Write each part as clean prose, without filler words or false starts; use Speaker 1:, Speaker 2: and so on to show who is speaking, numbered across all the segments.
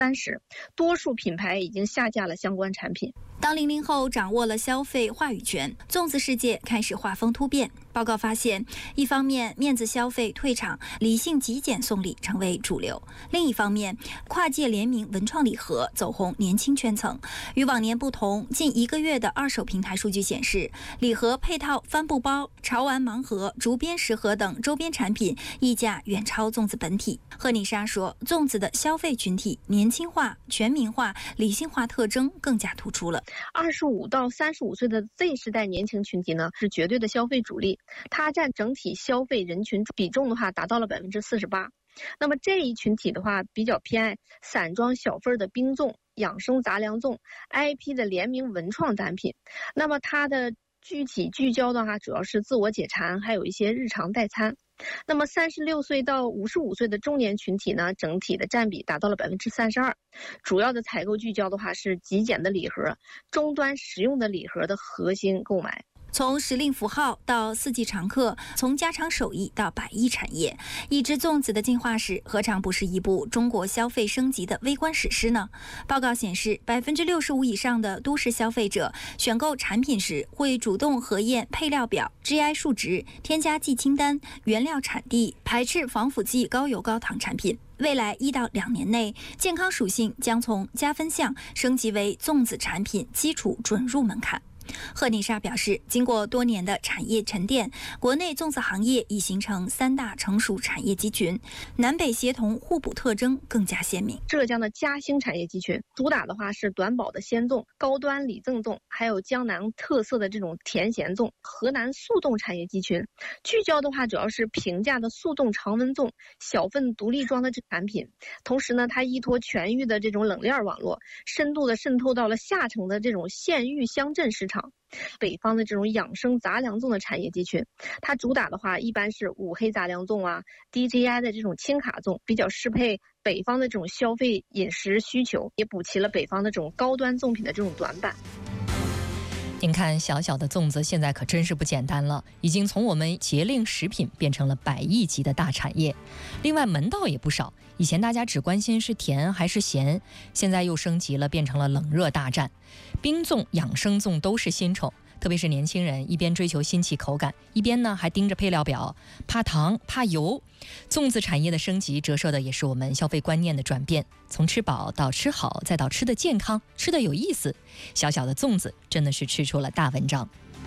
Speaker 1: 30%，多数品牌已经下架了相关产品。
Speaker 2: 当00后掌握了消费话语权，粽子世界开始画风突变。报告发现，一方面面子消费退场，理性极简送礼成为主流；另一方面，跨界联名文创礼盒走红年轻圈层。与往年不同，近1个月的二手平台数据显示，礼盒配套帆布包、潮玩盲盒、竹编食盒等周边产品溢价远超粽子本体。贺妮莎说，粽子的消费群体年轻化、全民化、理性化特征更加突出了。
Speaker 1: 25到35岁的 Z 世代年轻群体呢，是绝对的消费主力，它占整体消费人群比重的话达到了48%。那么这一群体的话，比较偏爱散装小份的冰粽、养生杂粮粽、IP 的联名文创单品。那么它的具体聚焦的话，主要是自我解馋，还有一些日常代餐。那么36岁到55岁的中年群体呢，整体的占比达到了32%。主要的采购聚焦的话是极简的礼盒、终端实用的礼盒的核心购买。
Speaker 2: 从时令符号到四季常客，从家常手艺到百亿产业，一只粽子的进化史何尝不是一部中国消费升级的微观史诗呢？报告显示，65%以上的都市消费者选购产品时会主动核验配料表、GI 数值、添加剂清单、原料产地，排斥防腐剂、高油高糖产品。未来1到2年内，健康属性将从加分项升级为粽子产品基础准入门槛。贺妮莎表示，经过多年的产业沉淀，国内粽子行业已形成3大成熟产业集群，南北协同互补特征更加鲜明。
Speaker 1: 浙江的嘉兴产业集群主打的话是短保的鲜粽、高端礼赠粽，还有江南特色的这种甜咸粽。河南速冻产业集群聚焦的话主要是平价的速冻常温粽、小份独立装的这产品。同时呢，它依托全域的这种冷链网络，深度的渗透到了下沉的这种县域乡镇市场。北方的这种养生杂粮粽的产业集群，它主打的话一般是五黑杂粮粽啊、DJI 的这种轻卡粽，比较适配北方的这种消费饮食需求，也补齐了北方的这种高端粽品的这种短板。
Speaker 3: 您看，小小的粽子现在可真是不简单了，已经从我们节令食品变成了100亿级的大产业。另外门道也不少，以前大家只关心是甜还是咸，现在又升级了，变成了冷热大战。冰粽、养生粽都是新宠，特别是年轻人一边追求新奇口感，一边呢还盯着配料表，怕糖怕油。粽子产业的升级折射的也是我们消费观念的转变，从吃饱到吃好，再到吃得健康、吃得有意思。小小的粽子真的是吃出了大文章。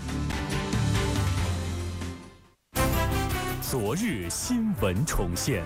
Speaker 4: 昨日新闻重现。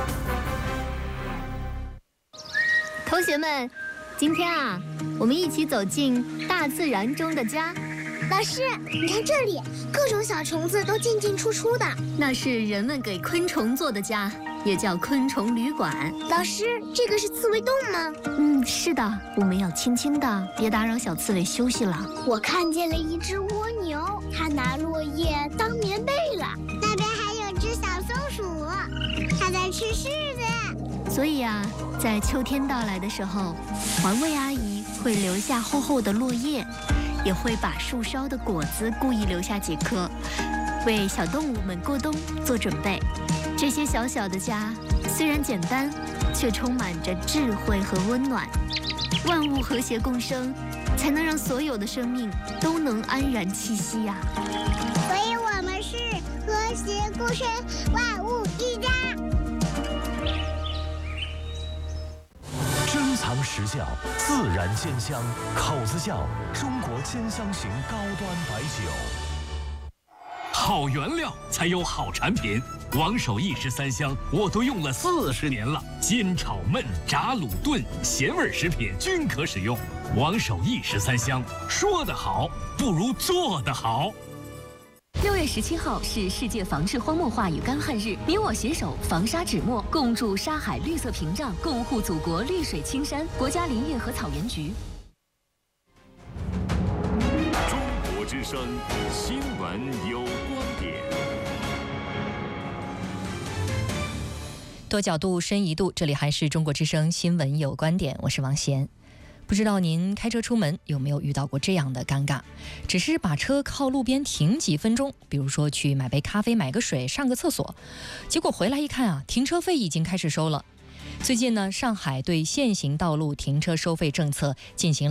Speaker 5: 同学们，今天啊，我们一起走进大自然中的家。
Speaker 6: 老师，你看这里，各种小虫子都进进出出的。
Speaker 5: 那是人们给昆虫做的家，也叫昆虫旅馆。
Speaker 6: 老师，这个是刺猬洞吗？
Speaker 5: 是的，我们要轻轻的，别打扰小刺猬休息了。
Speaker 6: 我看见了一只蜗牛，它拿落叶当棉被了。那边还有只小松鼠，它在吃柿子。
Speaker 5: 所以啊，在秋天到来的时候，环卫阿姨会留下厚厚的落叶，也会把树梢的果子故意留下几颗，为小动物们过冬做准备。这些小小的家虽然简单，却充满着智慧和温暖。万物和谐共生，才能让所有的生命都能安然栖息呀。
Speaker 6: 所以我们是和谐共生，万物一家。
Speaker 4: 珍藏实效，自然鲜香，口子窖中国鲜香型高端白酒。好原料才有好产品，王守义13香我都用了40年了，煎炒焖炸卤炖咸味食品均可使用。王守义13香，说得好不如做得好。
Speaker 7: 6月17号是世界防治荒漠化与干旱日，你我携手防沙止没，共筑沙海绿色屏障，共护祖国绿水青山。国家林业和草原局。
Speaker 4: 中国之声新闻有观点，
Speaker 3: 多角度深一度，这里还是中国之声新闻有观点，我是王贤。不知道您开车出门有没有遇到过这样的尴尬，只是把车靠路边停几分钟，比如说去买杯咖啡、买个水、上个厕所，结果回来一看啊，停车费已经开始收了。 最近呢，上海对现行道路停车收费政策进行